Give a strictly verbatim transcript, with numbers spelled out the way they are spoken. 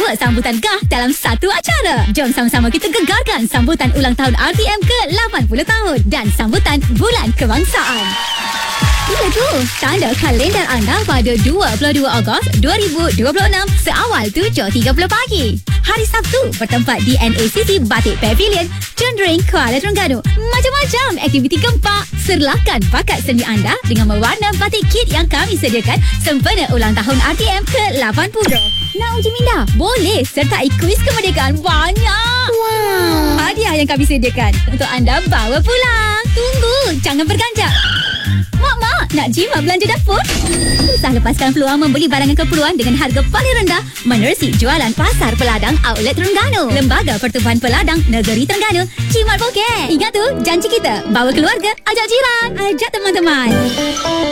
dua sambutan gah dalam satu acara. Jom sama-sama kita gegarkan sambutan ulang tahun R T M ke lapan puluh tahun dan sambutan Bulan Kebangsaan. Bila tu, tanda kalender anda pada dua puluh dua Ogos dua ribu dua puluh enam seawal tujuh tiga puluh pagi. Hari Sabtu bertempat di N A C C Batik Pavilion, Cundring, Kuala Terengganu. Macam-macam aktiviti gempak. Serlakan bakat seni anda dengan mewarna batik kit yang kami sediakan sempena ulang tahun R T M ke lapan puluh. Nak uji minda? Boleh sertai kuis kemerdekaan banyak. Wow. Hadiah yang kami sediakan untuk anda bawa pulang. Tunggu, jangan berganjak. Mak-mak, nak jimat belanja dapur? Susah lepaskan peluang membeli barangan keperluan dengan harga paling rendah menerusi jualan Pasar Peladang Outlet Terengganu, Lembaga Pertubuhan Peladang Negeri Terengganu. Jimat Poket. Ingat tu, janji kita. Bawa keluarga, ajak jiran, ajak teman-teman.